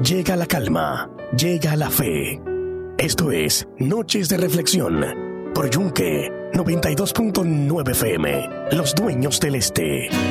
llega la calma, llega la fe. Esto es Noches de Reflexión por Yunque 92.9 FM, Los Dueños del Este.